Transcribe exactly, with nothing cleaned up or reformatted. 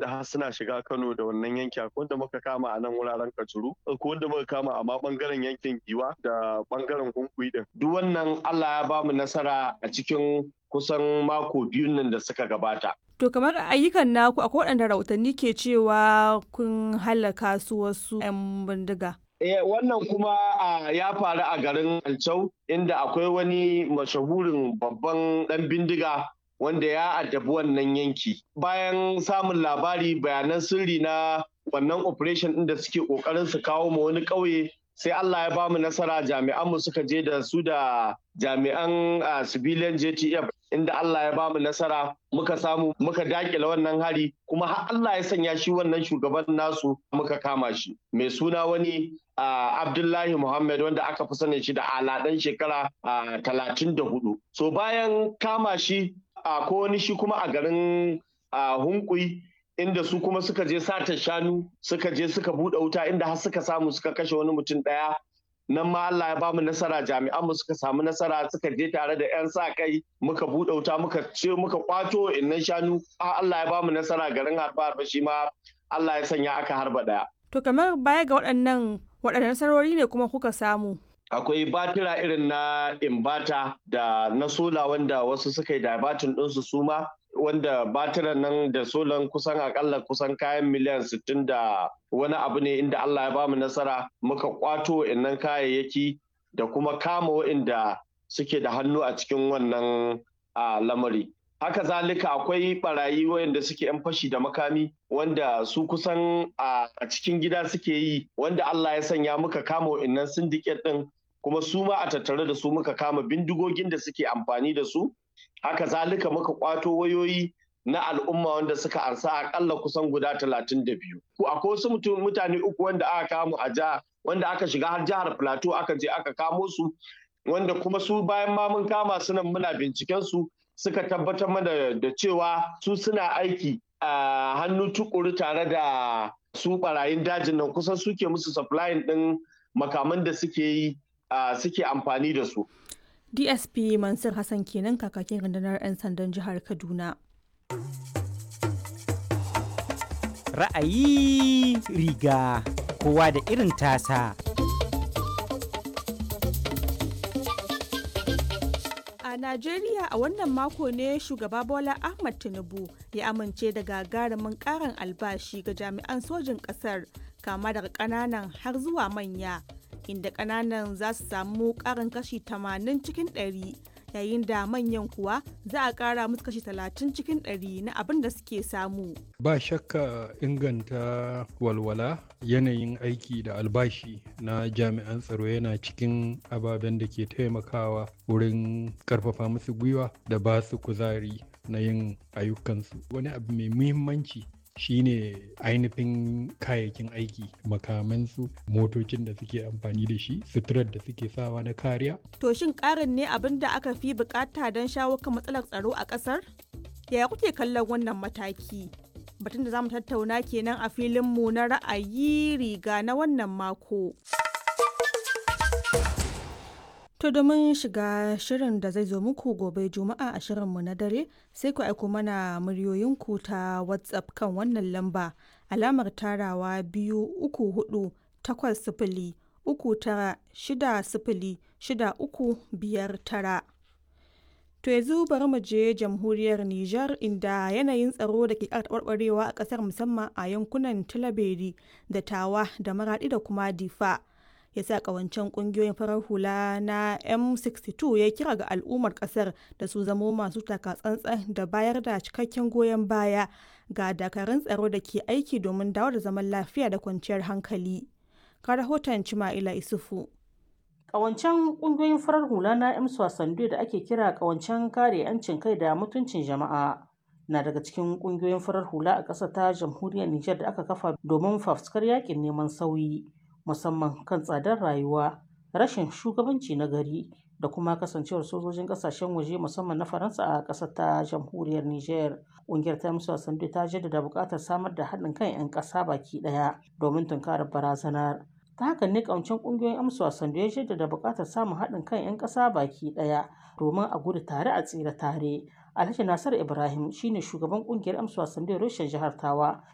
wanda har suna shiga Kano da wannan yanki, akwai wanda muka kama a nan wuraren Kajuru, akwai wanda muka kama a ma bangaren yankin Giwa da bangaren Hunkuyi din. Duk wannan Allah ya bamu nasara a cikin kusan mako biyun nan da suka gabata. To kamar ayyukan naku akwai waɗanda rahotanni ke cewa kun halaka su wasu 'yan bindiga. Eh, wannan kuma ya faru a garin Alcau inda akwai wani mashahurin babban ɗan bindiga wanda ya addabi wannan yanki. Bayan samun labari bayanan sirri na wannan operation ɗin da suke ƙoƙarin su kawo ma wani ƙauye, sai Allah ya bamu nasara, jami'anmu suka je da su da jami'an civilian J T F inda Allah ya bamu nasara muka samu muka dakile wannan hari, kuma har Allah ya sanya shi wannan shugaban nasu muka kama shi mai suna wani Abdullahi Muhammad wanda aka fi sanin shi da aladan shekara talatin da hudu. So bayan kama shi ko wani shi kuma a garin Hunkuyi inda su kuma suka je satar shanu suka je suka buɗe wuta inda har suka samu suka kashe wani mutum ɗaya. Nan ma Allah ya bamu nasara, jami'anmu suka samu nasara suka je tare da 'yan sa kai muka buɗe wuta muka ce muka kwato innan shanu. Allah ya bamu nasara garin harba harba shi ma Allah ya sanya aka harba ɗaya. To kamar baya ga waɗannan waɗannan nasarori ne kuma kuka samu? Akwai batira irin na imbata da na sola wanda wasu suka yi dabatin ɗinsu su ma, wanda batiran nan da solan kusan akalla kusan kayan miliyan sittin da wani abu ne inda Allah ya bamu nasara muka kwato innan kayayyaki da kuma kama waɗanda suke da hannu a cikin wannan lamari. Haka zalika akwai barayi waɗanda suke 'yan fashi da makami wanda su kusan a cikin gida suke yi, wanda Allah ya sanya muka kama waɗannan syndicate ɗin, kuma su ma a tattare da su muka kama bindigogin da suke amfani da su. Haka zalika muka kwato wayoyi na al'umma wanda suka ansa akalla kusan guda talatin da biyu. Akwai wasu mutane uku wanda aka kamo a jiha, wanda aka shiga har jihar Plateau aka je aka kamo su, wanda kuma su bayan ma mun kama su nan muna binciken su suka tabbatar mana da cewa su suna aiki a hannu tukuru tare da su barayin dajin nan, kusan suke musu supplying din makaman da suke yi suke amfani da su. D S P Mansur Hassan kenan kakakin rundunar 'yan sandan jihar Kaduna. Ra'ayi riga kowa da irin tasa. A Najeriya a wannan mako ne shugaba Bola Ahmed Tinubu ya amince da gagarumin ƙarin albashi ga jami'an sojin ƙasar, kama daga ƙananan har zuwa manya, inda ƙananan za su samu ƙarin kashi tamanin cikin ɗari, yayin da manyan kuwa za a ƙara musu kashi talatin cikin ɗari na abin da suke samu. Ba shakka inganta walwala, yanayin aiki da albashi na jami'an tsaro yana cikin ababen da ke taimakawa wurin ƙarfafa musu gwiwa da ba su kuzari na yin ayyukansu. Wani abu mai muhimmanci shine ainihin kayayyakin aiki, makamansu, motocin da suke amfani da shi, suturar da suke sawa na kariya. To shin ƙarin ne abin da aka fi bukata don shawo kan matsalar tsaro a ƙasar? Yaya kuke kallon wannan mataki? Batun da za mu tattauna kenan a filinmu na ra'ayi riga na wannan mako. To domin shiga shirin da zai zo muku gobe Juma'a a shirinmu na dare, sai ku aiko mana muryoyinku ta WhatsApp kan wannan lamba alamar tarawa biyu uku hudu takwas sifili uku tara shida sifili shida uku biyar tara. To yanzu bari mu je jamhuriyar Nijar, inda yanayin tsaro da ke ƙara taɓarɓarewa a ƙasar musamman a yankunan Tilaberi da Tawa da Maraɗi da kuma Difa. Ya sa kawancen kungiyoyin farar hula na M sixty two ya kira ga al'ummar kasar da su zamo masu takatsantsan da bayar da cikakken goyon baya ga dakarun tsaro da ke aiki domin dawo da zaman lafiya da kwanciyar hankali. Ka rahoton Cima'ila Isufu. Kawancen kungiyoyin farar hula na M sixty da ake kira kawancen kare 'yancin kai da mutuncin jama'a na daga cikin kungiyoyin farar hula a ƙasar ta jamhuriyar Nijar da aka kafa domin fafutukar yakin neman sauyi, musamman kan tsadar rayuwa, rashin shugabanci na gari da kuma kasancewar sojojin kasashen waje musamman na Faransa a ƙasar ta jamhuriyar Nijar. Ƙungiyar ta musu Sande ta jaddada buƙatar samar da haɗin kan 'yan ƙasa baki ɗaya domin tunkarar barazanar. Ta haka ne ƙawancen ƙungiyoyin amsa Sande ya jaddada buƙatar samun haɗin kan 'yan ƙasa baki ɗaya domin a gudu tare a tsira tare. Alhaji Nasir Ibrahim shine shugaban ƙungiyar amsa Sande reshen jihar Tawa